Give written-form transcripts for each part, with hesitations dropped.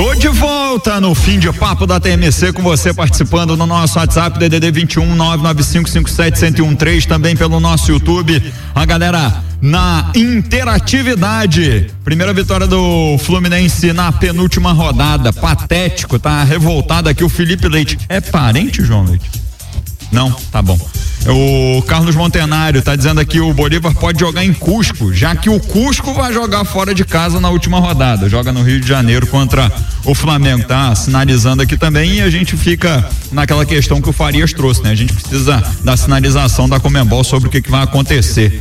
Tô de volta no fim de papo da TMC com você participando no nosso WhatsApp DDD 21 995571013, também pelo nosso YouTube. A galera na interatividade. Primeira vitória do Fluminense na penúltima rodada. Patético, tá revoltado aqui o Felipe Leite. É parente, João Leite? Não, tá bom. O Carlos Montenário tá dizendo aqui o Bolívar pode jogar em Cusco, já que o Cusco vai jogar fora de casa na última rodada, joga no Rio de Janeiro contra o Flamengo, tá sinalizando aqui também, e a gente fica naquela questão que o Farias trouxe, né? A gente precisa da sinalização da Conmebol sobre o que vai acontecer.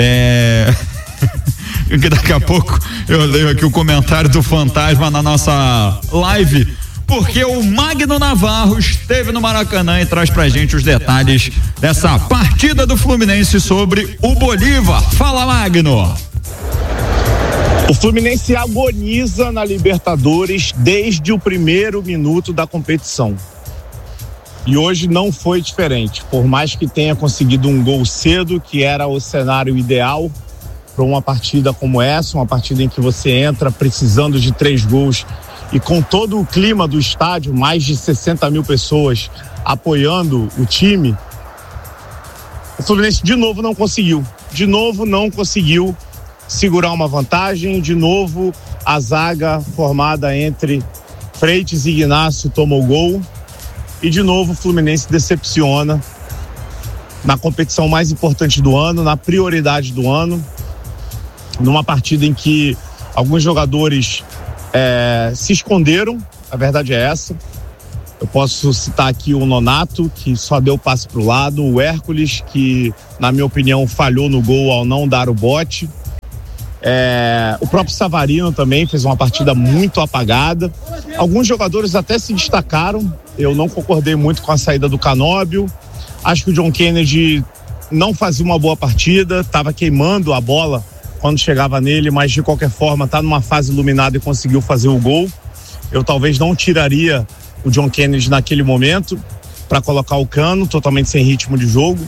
Que daqui a pouco eu leio aqui o comentário do Fantasma na nossa live, porque o Magno Navarro esteve no Maracanã e traz pra gente os detalhes dessa partida do Fluminense sobre o Bolívar. Fala, Magno! O Fluminense agoniza na Libertadores desde o primeiro minuto da competição. E hoje não foi diferente. Por mais que tenha conseguido um gol cedo, que era o cenário ideal para uma partida como essa, uma partida em que você entra precisando de 3 gols e com todo o clima do estádio, mais de 60 mil pessoas apoiando o time, o Fluminense de novo não conseguiu. De novo não conseguiu segurar uma vantagem. De novo a zaga formada entre Freitas e Ignacio tomou gol. E de novo o Fluminense decepciona na competição mais importante do ano, na prioridade do ano, numa partida em que alguns jogadores se esconderam, a verdade é essa. Eu posso citar aqui o Nonato, que só deu passe pro lado, o Hércules, que na minha opinião falhou no gol ao não dar o bote, o próprio Savarino também fez uma partida muito apagada. Alguns jogadores até se destacaram. Eu não concordei muito com a saída do Canóbio. Acho que o John Kennedy não fazia uma boa partida, estava queimando a bola quando chegava nele, mas de qualquer forma está numa fase iluminada e conseguiu fazer o gol. Eu talvez não tiraria o John Kennedy naquele momento para colocar o Cano, totalmente sem ritmo de jogo.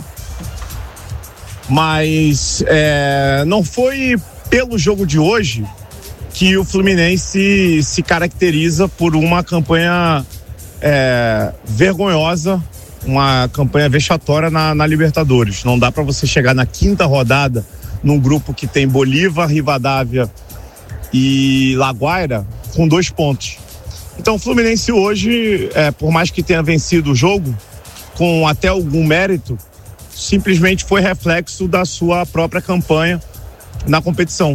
Mas não foi pelo jogo de hoje que o Fluminense se caracteriza por uma campanha vergonhosa, uma campanha vexatória na Libertadores. Não dá para você chegar na 5ª rodada num grupo que tem Bolívar, Rivadavia e Laguaira com 2 pontos. Então o Fluminense hoje, por mais que tenha vencido o jogo com até algum mérito, simplesmente foi reflexo da sua própria campanha na competição.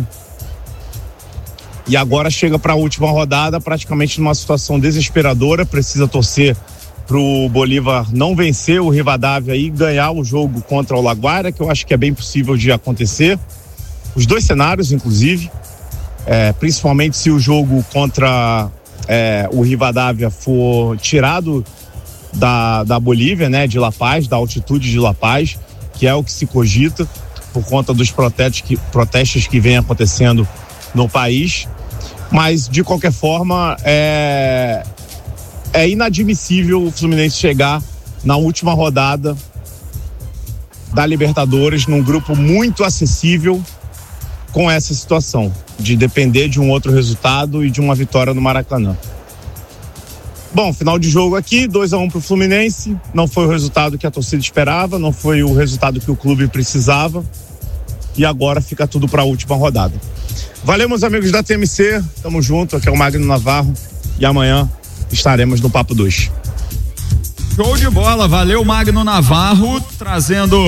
E agora chega para a última rodada praticamente numa situação desesperadora, precisa torcer pro Bolívar não vencer o Rivadavia e ganhar o jogo contra o Laguaira, que eu acho que é bem possível de acontecer. Os 2 cenários, inclusive, principalmente se o jogo contra o Rivadavia for tirado da Bolívia, né, de La Paz, da altitude de La Paz, que é o que se cogita por conta dos protestos que vem acontecendo no país. Mas, de qualquer forma, é inadmissível o Fluminense chegar na última rodada da Libertadores num grupo muito acessível com essa situação de depender de um outro resultado e de uma vitória no Maracanã. Bom, final de jogo aqui, 2-1 pro Fluminense. Não foi o resultado que a torcida esperava, não foi o resultado que o clube precisava, e agora fica tudo para a última rodada. Valeu, meus amigos da TMC, tamo junto, aqui é o Magno Navarro, e amanhã estaremos no Papo 2. Show de bola, valeu, Magno Navarro, trazendo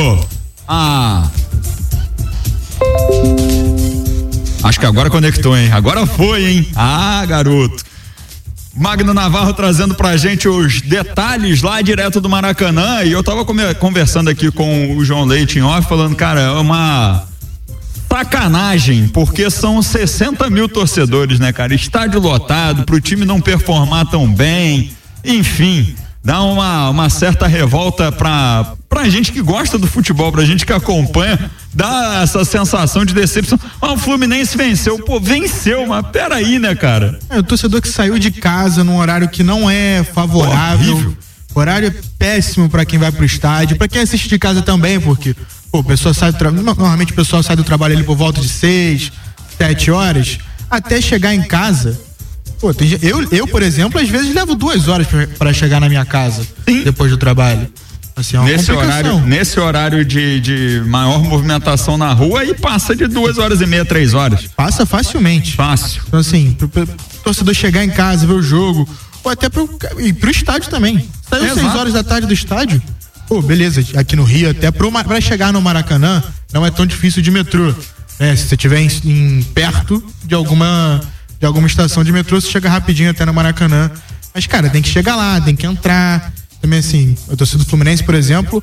acho que agora conectou, hein? Agora foi, hein? Ah, garoto. Magno Navarro trazendo pra gente os detalhes lá direto do Maracanã, e eu tava conversando aqui com o João Leite em off, falando, cara, é uma sacanagem, porque são 60 mil torcedores, né, cara? Estádio lotado, pro time não performar tão bem, enfim, dá uma certa revolta pra gente que gosta do futebol, pra gente que acompanha, dá essa sensação de decepção. O Fluminense venceu, mas peraí, né, cara? O torcedor que saiu de casa num horário que não é favorável, horário é péssimo pra quem vai pro estádio, pra quem assiste de casa também, porque a pessoa sai normalmente o pessoal sai do trabalho ali por volta de 6, 7 horas, até chegar em casa Pô, por exemplo, às vezes levo 2 horas para chegar na minha casa. Sim. Depois do trabalho. Assim, é uma nesse horário de maior movimentação na rua, aí passa de 2h30, 3 horas. Passa facilmente. Fácil. Então, assim, pro torcedor chegar em casa, ver o jogo, ou até pro estádio também. Saiu 6 horas da tarde do estádio, pô, beleza, aqui no Rio, até pra chegar no Maracanã, não é tão difícil de metrô. Né? Se você estiver perto de alguma estação de metrô, você chega rapidinho até no Maracanã. Mas, cara, tem que chegar lá, tem que entrar. Também, assim, a torcida do Fluminense, por exemplo,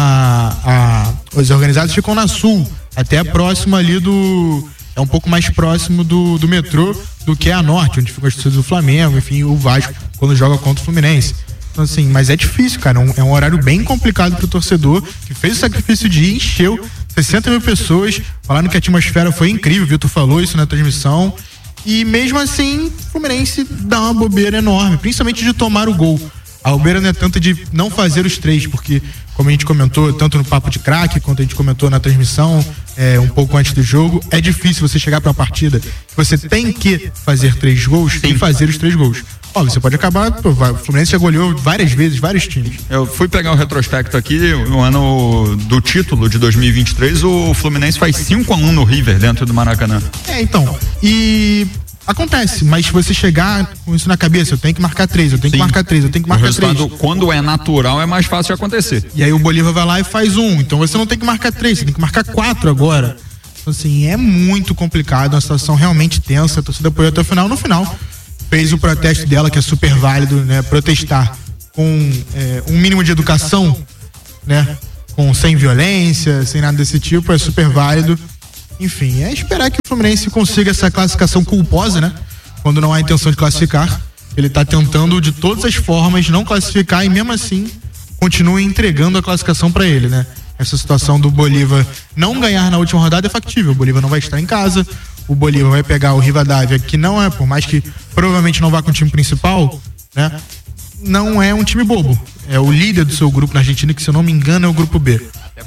os organizados ficam na Sul, até próximo ali é um pouco mais próximo do metrô do que a Norte, onde ficam as torcidas do Flamengo, enfim, o Vasco, quando joga contra o Fluminense. Então, assim, mas é difícil, cara, é um horário bem complicado pro torcedor, que fez o sacrifício de ir, encheu 60 mil pessoas, falando que a atmosfera foi incrível, o Vitor falou isso na transmissão, e mesmo assim, o Fluminense dá uma bobeira enorme, principalmente de tomar o gol. A bobeira não é tanto de não fazer os 3, porque, como a gente comentou, tanto no Papo de Craque, quanto a gente comentou na transmissão, um pouco antes do jogo, é difícil você chegar para uma partida que você tem que fazer 3 gols e fazer os 3 gols. Ó, você pode acabar, o Fluminense já goleou várias vezes, vários times. Eu fui pegar o retrospecto aqui, no ano do título de 2023, o Fluminense faz 5-1 no River, dentro do Maracanã. Então, acontece, mas se você chegar com isso na cabeça, eu tenho que marcar 3, eu tenho que marcar 3, eu tenho que marcar 3. Quando é natural, é mais fácil de acontecer. E aí o Bolívar vai lá e faz 1, então você não tem que marcar 3, você tem que marcar 4 agora. Então, assim, é muito complicado, uma situação realmente tensa, a torcida apoiou até o final. No final, fez o protesto dela, que é super válido, né? Protestar com um mínimo de educação, né? Sem violência, sem nada desse tipo, é super válido. Enfim, é esperar que o Fluminense consiga essa classificação culposa, né? Quando não há intenção de classificar. Ele tá tentando de todas as formas não classificar e mesmo assim continua entregando a classificação para ele, né? Essa situação do Bolívar não ganhar na última rodada é factível. O Bolívar não vai estar em casa, o Bolívar vai pegar o Rivadavia, que não é, por mais que provavelmente não vá com o time principal, né? Não é um time bobo. É o líder do seu grupo na Argentina, que se eu não me engano é o grupo B.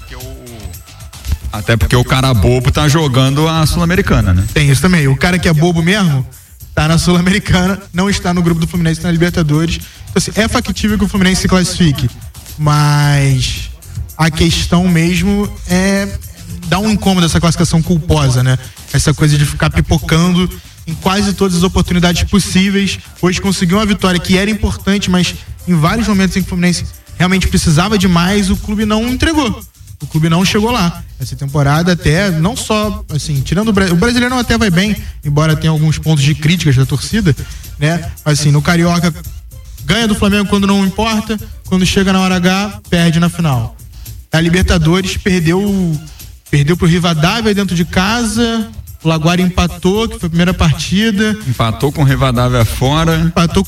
Até porque o cara bobo tá jogando a Sul-Americana, né? Tem isso também. O cara que é bobo mesmo tá na Sul-Americana, não está no grupo do Fluminense na Libertadores. Então, assim, é factível que o Fluminense se classifique, mas a questão mesmo é dar um incômodo essa classificação culposa, né? Essa coisa de ficar pipocando em quase todas as oportunidades possíveis. Hoje conseguiu uma vitória que era importante, mas em vários momentos em que o Fluminense realmente precisava de mais, o clube não entregou. O clube não chegou lá. Essa temporada até, não só, assim, tirando o brasileiro até vai bem, embora tenha alguns pontos de críticas da torcida, né? Assim, no Carioca, ganha do Flamengo quando não importa, quando chega na hora H, perde na final. A Libertadores perdeu pro Rivadavia dentro de casa, o Laguara empatou, que foi a primeira partida. Empatou com o Rivadavia fora.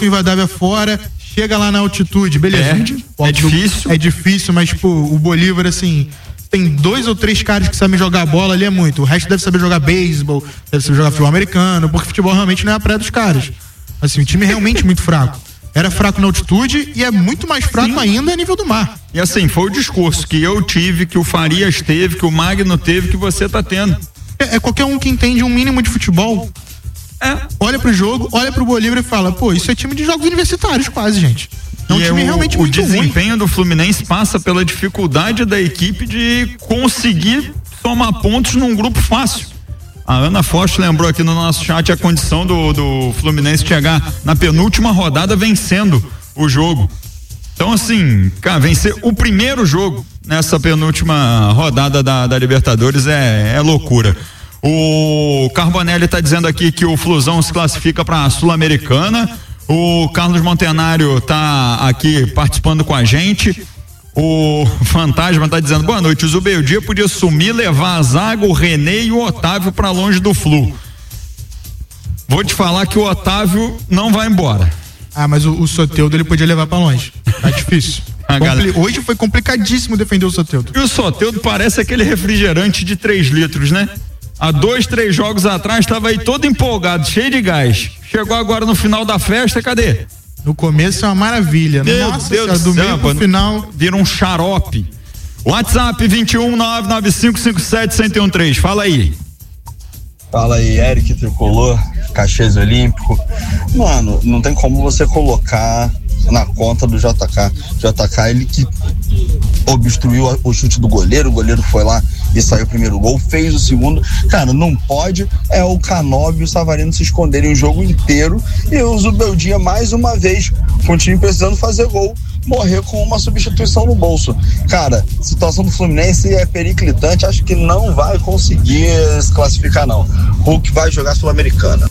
Chega lá na altitude, beleza. Perde. É difícil, mas, pô, o Bolívar, assim, tem 2 ou 3 caras que sabem jogar bola, ali é muito. O resto deve saber jogar beisebol, deve saber jogar futebol americano, porque futebol realmente não é a praia dos caras. Assim, o time é realmente muito fraco. Era fraco na altitude e é muito mais fraco ainda a nível do mar. E assim, foi o discurso que eu tive, que o Farias teve, que o Magno teve, que você tá tendo. É qualquer um que entende um mínimo de futebol. Olha pro jogo, olha pro Bolívar e fala, pô, isso é time de jogos universitários quase, gente. É um time realmente muito ruim. O desempenho do Fluminense passa pela dificuldade da equipe de conseguir somar pontos num grupo fácil. A Ana Forte lembrou aqui no nosso chat a condição do Fluminense chegar na penúltima rodada vencendo o jogo. Então, assim, cara, vencer o primeiro jogo nessa penúltima rodada da Libertadores é loucura. O Carbonelli tá dizendo aqui que o Flusão se classifica para a Sul-Americana. O Carlos Montenário tá aqui participando com a gente. O Fantasma tá dizendo, boa noite, o Zubeldia podia sumir, levar a zaga, o René e o Otávio para longe do Flu. Vou te falar que o Otávio não vai embora. Mas o Soteldo ele podia levar para longe. Tá difícil. Hoje foi complicadíssimo defender o Soteldo. E o Soteldo parece aquele refrigerante de 3 litros, né? Há 2, 3 jogos atrás estava aí todo empolgado, cheio de gás. Chegou agora no final da festa, cadê? No começo é uma maravilha. Nossa, Deus do céu, pro final vira um xarope. WhatsApp 21-99557-1013. Fala aí. Fala aí, Eric Tricolor. Caxias Olímpico. Mano, não tem como você colocar na conta do JK. JK, ele que obstruiu o chute do goleiro, o goleiro foi lá e saiu o primeiro gol, fez o segundo. Cara, não pode o Canóbio e o Savarino se esconderem o jogo inteiro e o Zubeldia mais uma vez, com o time precisando fazer gol, morrer com uma substituição no bolso. Cara, situação do Fluminense é periclitante, acho que não vai conseguir se classificar não. Hulk vai jogar Sul-Americana.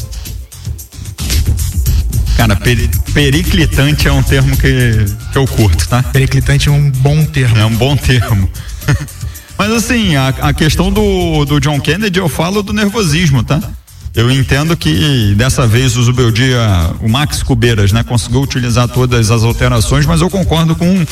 Cara, periclitante é um termo que eu curto, tá? Periclitante é um bom termo. É um bom termo. Mas assim, a questão do John Kennedy, eu falo do nervosismo, tá? Eu entendo que dessa vez o Zubeldia, o Max Cubeiras, né, conseguiu utilizar todas as alterações, mas eu concordo com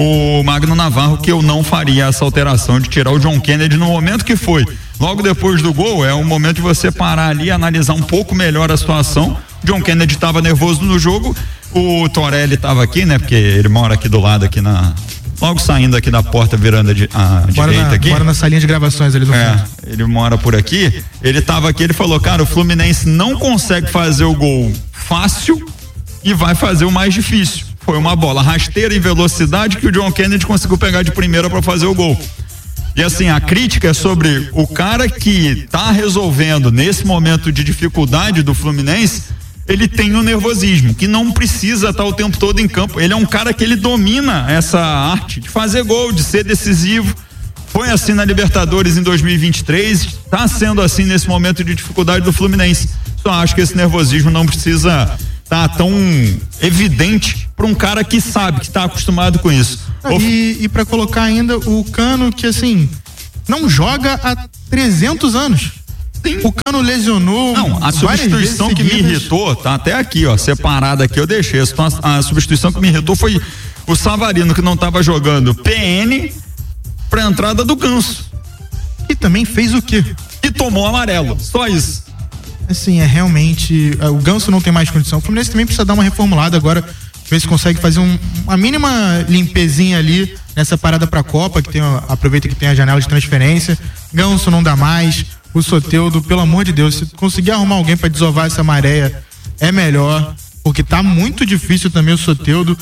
o Magno Navarro que eu não faria essa alteração de tirar o John Kennedy no momento que foi. Logo depois do gol, é um momento de você parar ali e analisar um pouco melhor a situação. John Kennedy estava nervoso no jogo, o Torelli estava aqui, né? Porque ele mora aqui do lado, aqui logo saindo aqui da porta, virando à direita aqui. Mora na salinha de gravações ali do fundo. Ele mora por aqui. Ele estava aqui, ele falou, cara, o Fluminense não consegue fazer o gol fácil e vai fazer o mais difícil. Foi uma bola rasteira em velocidade que o John Kennedy conseguiu pegar de primeira para fazer o gol. E assim, a crítica é sobre o cara que tá resolvendo nesse momento de dificuldade do Fluminense. Ele tem um nervosismo, que não precisa estar o tempo todo em campo. Ele é um cara que ele domina essa arte de fazer gol, de ser decisivo. Foi assim na Libertadores em 2023, está sendo assim nesse momento de dificuldade do Fluminense. Só acho que esse nervosismo não precisa estar tão evidente para um cara que sabe, que está acostumado com isso. E para colocar ainda o Cano, que assim, não joga há 300 anos. Sim. O Cano lesionou. Não, a substituição que me irritou, tá até aqui, ó, separada aqui, eu deixei. A substituição que me irritou foi o Savarino, que não estava jogando PN pra entrada do Ganso. E também fez o quê? E tomou amarelo, só isso. Assim, realmente, o Ganso não tem mais condição. O Fluminense também precisa dar uma reformulada agora, ver se consegue fazer uma mínima limpezinha ali nessa parada pra Copa, que aproveita que tem a janela de transferência. Ganso não dá mais. O Soteldo, pelo amor de Deus, se conseguir arrumar alguém para desovar essa maré, é melhor, porque tá muito difícil também o Soteldo.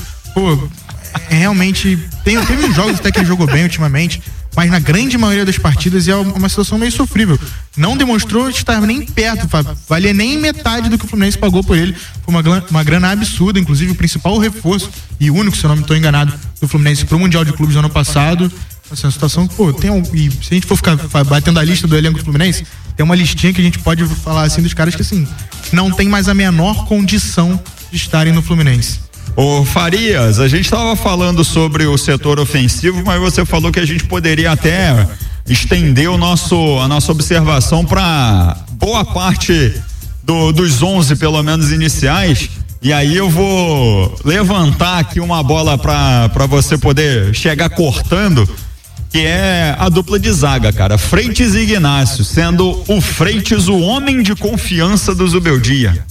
Realmente, teve uns jogos até que ele jogou bem ultimamente, mas na grande maioria das partidas é uma situação meio sofrível. Não demonstrou estar nem perto, valia nem metade do que o Fluminense pagou por ele. Foi uma grana absurda, inclusive o principal reforço e único, se eu não me estou enganado, do Fluminense pro Mundial de Clubes do ano passado. Assim, uma situação que, e se a gente for ficar batendo a lista do elenco do Fluminense, tem uma listinha que a gente pode falar assim dos caras que assim, não tem mais a menor condição de estarem no Fluminense. Ô Farias, a gente estava falando sobre o setor ofensivo, mas você falou que a gente poderia até estender a nossa observação para boa parte dos 11, pelo menos iniciais. E aí eu vou levantar aqui uma bola para você poder chegar cortando, que é a dupla de zaga, cara. Freitas e Ignácio, sendo o Freitas o homem de confiança do Zubeldia.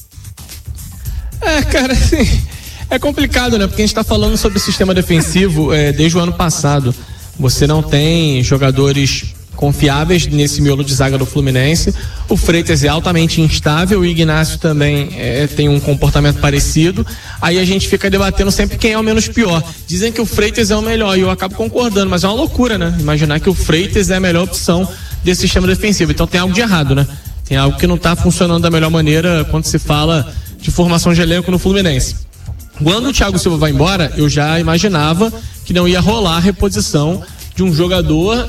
Cara, assim, é complicado, né? Porque a gente tá falando sobre o sistema defensivo desde o ano passado. Você não tem jogadores confiáveis nesse miolo de zaga do Fluminense. O Freitas é altamente instável, o Ignácio também tem um comportamento parecido. Aí a gente fica debatendo sempre quem é o menos pior. Dizem que o Freitas é o melhor e eu acabo concordando, mas é uma loucura, né? Imaginar que o Freitas é a melhor opção desse sistema defensivo. Então tem algo de errado, né? Tem algo que não está funcionando da melhor maneira quando se fala de formação de elenco no Fluminense. Quando o Thiago Silva vai embora, eu já imaginava que não ia rolar a reposição de um jogador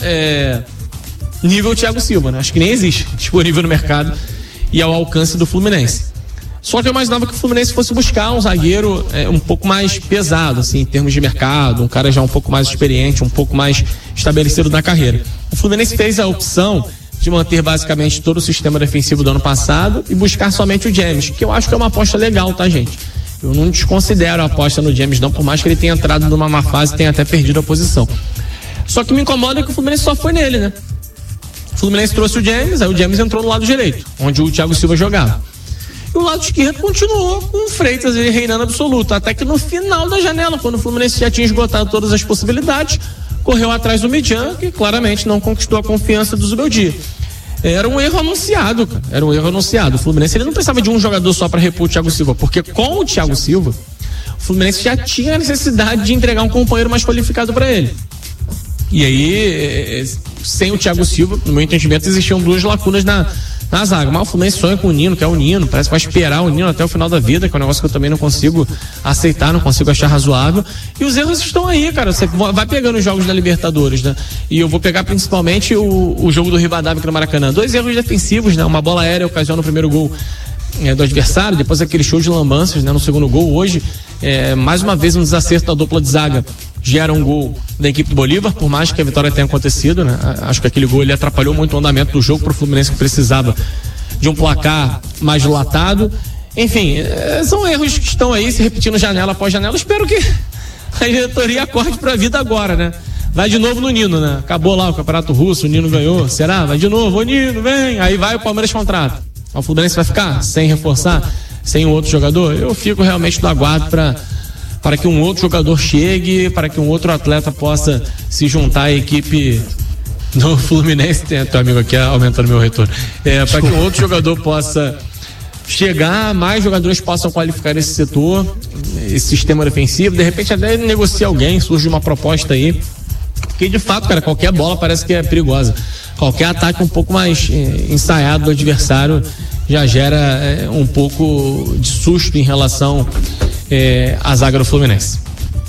nível Thiago Silva, né? Acho que nem existe disponível no mercado e ao alcance do Fluminense. Só que eu imaginava que o Fluminense fosse buscar um zagueiro um pouco mais pesado, assim, em termos de mercado, um cara já um pouco mais experiente, um pouco mais estabelecido na carreira. O Fluminense fez a opção de manter basicamente todo o sistema defensivo do ano passado e buscar somente o James, que eu acho que é uma aposta legal, tá, gente? Eu não desconsidero a aposta no James, não, por mais que ele tenha entrado numa má fase e tenha até perdido a posição. Só que me incomoda que o Fluminense só foi nele, né? O Fluminense trouxe o James, aí o James entrou no lado direito, onde o Thiago Silva jogava. E o lado esquerdo continuou com o Freitas ele reinando absoluto, até que no final da janela, quando o Fluminense já tinha esgotado todas as possibilidades, correu atrás do Midjan, que claramente não conquistou a confiança do Zubeldia. era um erro anunciado, cara. Era um erro anunciado. O Fluminense ele não precisava de um jogador só para repor o Thiago Silva, porque com o Thiago Silva, o Fluminense já tinha a necessidade de entregar um companheiro mais qualificado para ele. E aí, sem o Thiago Silva, no meu entendimento, existiam duas lacunas na zaga. Mas o Fluminense sonha com o Nino, quer o Nino, parece que vai esperar o Nino até o final da vida, que é um negócio que eu também não consigo aceitar, não consigo achar razoável. E os erros estão aí, cara. Você vai pegando os jogos da Libertadores, né? E eu vou pegar principalmente o jogo do Rivadavia aqui no Maracanã. 2 erros defensivos, né? Uma bola aérea ocasiona o primeiro gol do adversário, depois aquele show de lambanças, né? No segundo gol. Hoje, mais uma vez um desacerto da dupla de zaga gera um gol da equipe do Bolívar, por mais que a vitória tenha acontecido, né? Acho que aquele gol ele atrapalhou muito o andamento do jogo pro Fluminense, que precisava de um placar mais dilatado. Enfim, são erros que estão aí se repetindo janela após janela. Espero que a diretoria acorde pra vida agora, né? Vai de novo no Nino, né? Acabou lá o Campeonato Russo, o Nino ganhou, será? Vai de novo, ô Nino, vem! Aí vai o Palmeiras contrata. O Fluminense vai ficar sem reforçar, sem um outro jogador? Eu fico realmente no aguardo para que um outro jogador chegue, para que um outro atleta possa se juntar à equipe do Fluminense. Tem teu amigo aqui aumentando meu retorno. Para que um outro jogador possa chegar, mais jogadores possam qualificar esse setor, esse sistema defensivo, de repente até negociar alguém, surge uma proposta aí, porque de fato, cara, qualquer bola parece que é perigosa. Qualquer ataque um pouco mais ensaiado do adversário já gera um pouco de susto em relação à zaga do Fluminense.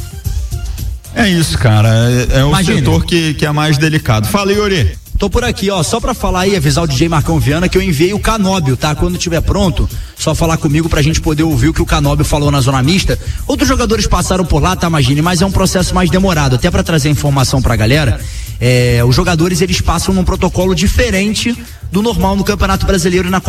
É isso, cara. É o setor que é mais delicado. Fala, Yuri. Tô por aqui, ó, só pra falar e avisar o DJ Marcão Viana que eu enviei o Canóbio, tá? Quando tiver pronto, só falar comigo pra gente poder ouvir o que o Canóbio falou na zona mista. Outros jogadores passaram por lá, tá, Magine? Mas é um processo mais demorado, até pra trazer informação pra galera. Os jogadores, eles passam num protocolo diferente do normal no Campeonato Brasileiro e na